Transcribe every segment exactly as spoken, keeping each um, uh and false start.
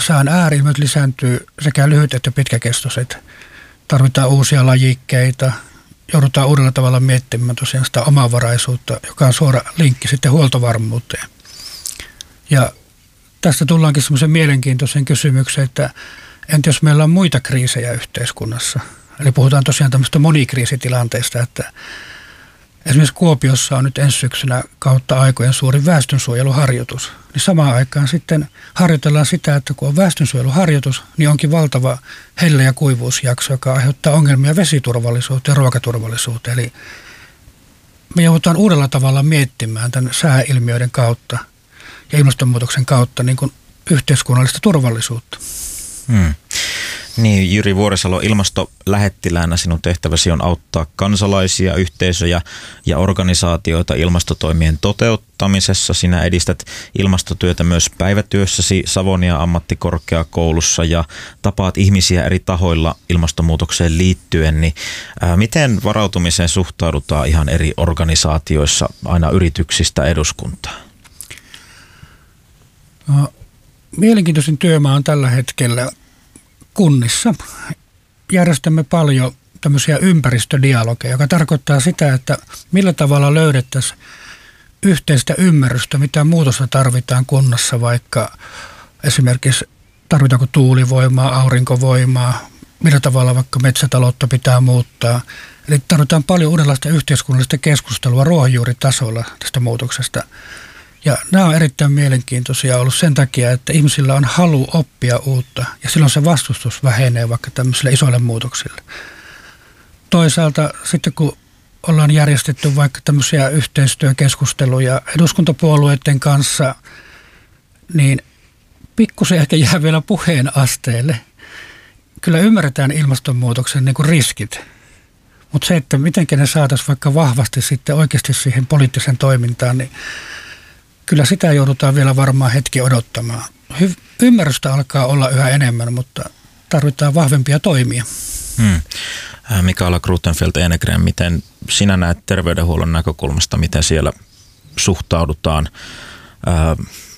sään ääri-ilmiöt lisääntyy sekä lyhyt- että pitkäkestoiset. Tarvitaan uusia lajikkeita, joudutaan uudella tavalla miettimään tosiaan sitä omavaraisuutta, joka on suora linkki sitten huoltovarmuuteen. Ja tästä tullaankin semmoisen mielenkiintoisen kysymykseen, että entä jos meillä on muita kriisejä yhteiskunnassa? Eli puhutaan tosiaan tämmöistä monikriisitilanteista, että esimerkiksi Kuopiossa on nyt ensi syksynä kautta aikojen suuri väestönsuojeluharjoitus. Niin samaan aikaan sitten harjoitellaan sitä, että kun on väestönsuojeluharjoitus, niin onkin valtava helle- ja kuivuusjakso, joka aiheuttaa ongelmia vesiturvallisuuteen ja ruokaturvallisuuteen. Eli me joudutaan uudella tavalla miettimään tämän sääilmiöiden kautta ja ilmastonmuutoksen kautta niin kuin yhteiskunnallista turvallisuutta. Hmm. Niin, Jyri Vuorisalo, ilmastolähettiläänä sinun tehtäväsi on auttaa kansalaisia, yhteisöjä ja organisaatioita ilmastotoimien toteuttamisessa. Sinä edistät ilmastotyötä myös päivätyössäsi Savonia ammattikorkeakoulussa ja tapaat ihmisiä eri tahoilla ilmastonmuutokseen liittyen. Niin, ää, miten varautumiseen suhtaudutaan ihan eri organisaatioissa, aina yrityksistä eduskuntaan? No, mielenkiintoisin työmaa on tällä hetkellä kunnissa. Järjestämme paljon tämmöisiä ympäristödialogeja, joka tarkoittaa sitä, että millä tavalla löydettäisiin yhteistä ymmärrystä, mitä muutosta tarvitaan kunnassa, vaikka esimerkiksi tarvitaanko tuulivoimaa, aurinkovoimaa, millä tavalla vaikka metsätaloutta pitää muuttaa. Eli tarvitaan paljon uudenlaista yhteiskunnallista keskustelua ruohonjuuritasolla tästä muutoksesta. Ja nämä on erittäin mielenkiintoisia ollut sen takia, että ihmisillä on halu oppia uutta ja silloin se vastustus vähenee vaikka tämmöisille isoille muutoksille. Toisaalta sitten kun ollaan järjestetty vaikka tämmöisiä yhteistyökeskusteluja eduskuntapuolueiden kanssa, niin pikkusen ehkä jää vielä puheen asteelle. Kyllä ymmärretään ilmastonmuutoksen niin kuin riskit, mutta se, että miten ne saataisiin vaikka vahvasti sitten oikeasti siihen poliittiseen toimintaan, niin kyllä sitä joudutaan vielä varmaan hetki odottamaan. Hy- ymmärrystä alkaa olla yhä enemmän, mutta tarvitaan vahvempia toimia. Hmm. Mikaela Grotefeld-Enegren, miten sinä näet terveydenhuollon näkökulmasta, miten siellä suhtaudutaan ää,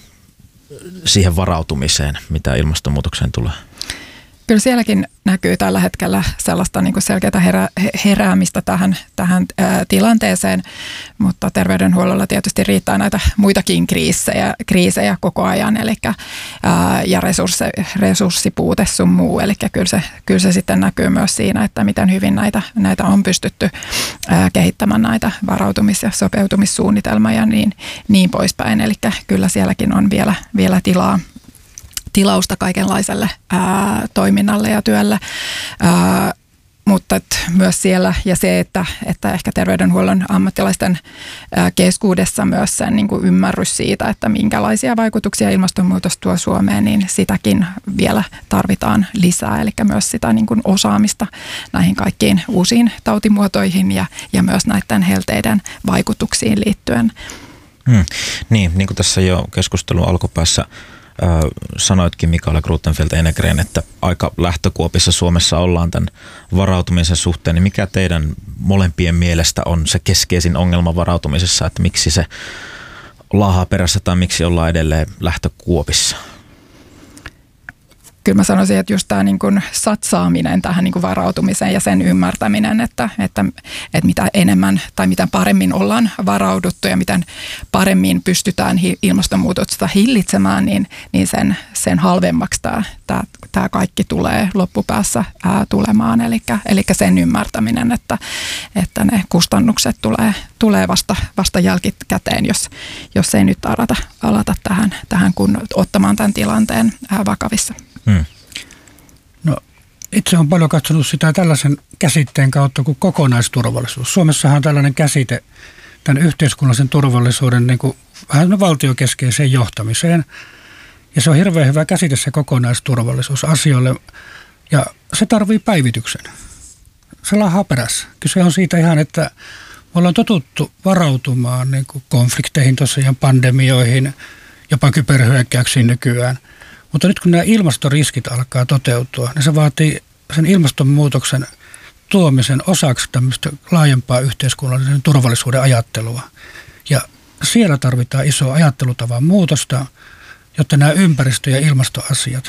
siihen varautumiseen, mitä ilmastonmuutokseen tulee? Kyllä sielläkin näkyy tällä hetkellä sellaista niin kuin selkeää herä, heräämistä tähän, tähän ää, tilanteeseen, mutta terveydenhuollolla tietysti riittää näitä muitakin kriisejä, kriisejä koko ajan, eli ää, ja resurssi, resurssipuute sun muu, eli kyllä se, kyllä se sitten näkyy myös siinä, että miten hyvin näitä, näitä on pystytty ää, kehittämään näitä varautumis- ja sopeutumissuunnitelmia ja niin, niin poispäin, eli kyllä sielläkin on vielä, vielä tilaa. tilausta kaikenlaiselle ää, toiminnalle ja työlle, ää, mutta et myös siellä ja se, että, että ehkä terveydenhuollon ammattilaisten ää, keskuudessa myös sen niin kuin ymmärrys siitä, että minkälaisia vaikutuksia ilmastonmuutos tuo Suomeen, niin sitäkin vielä tarvitaan lisää, eli myös sitä niin kuin osaamista näihin kaikkiin uusiin tautimuotoihin ja, ja myös näiden helteiden vaikutuksiin liittyen. Hmm. Niin, niin kuin tässä jo keskustelun alkupäässä sanoitkin Mikaela Grotefeld-Enegren, että aika lähtökuopissa Suomessa ollaan tämän varautumisen suhteen, niin mikä teidän molempien mielestä on se keskeisin ongelma varautumisessa, että miksi se laahaa perässä tai miksi ollaan edelleen lähtökuopissa? Kyllä mä sanoisin, että just tämä niin kuin satsaaminen tähän niin kuin varautumiseen ja sen ymmärtäminen, että, että, että mitä enemmän tai mitä paremmin ollaan varauduttu ja miten paremmin pystytään ilmastonmuutosta hillitsemään, niin, niin sen, sen halvemmaksi tämä, tämä, tämä kaikki tulee loppupäässä ää, tulemaan. Eli, eli sen ymmärtäminen, että, että ne kustannukset tulee, tulee vasta, vasta jälkikäteen, jos, jos ei nyt alata, alata tähän, tähän kun ottamaan tämän tilanteen ää, vakavissa. Hmm. No, itse olen paljon katsonut sitä tällaisen käsitteen kautta kuin kokonaisturvallisuus. Suomessahan on tällainen käsite tämän yhteiskunnallisen turvallisuuden niin kuin vähän valtiokeskeiseen johtamiseen. Ja se on hirveän hyvä käsite se kokonaisturvallisuus asioille. Ja se tarvii päivityksen. Se laahaa perässä. Kyse on siitä ihan, että me ollaan totuttu varautumaan niin kuin konflikteihin tosiaan, pandemioihin, jopa kyberhyökkäyksiin nykyään. Mutta nyt kun nämä ilmastoriskit alkaa toteutua, niin se vaatii sen ilmastonmuutoksen tuomisen osaksi tämmöistä laajempaa yhteiskunnallisen turvallisuuden ajattelua. Ja siellä tarvitaan isoa ajattelutavan muutosta, jotta nämä ympäristö- ja ilmastoasiat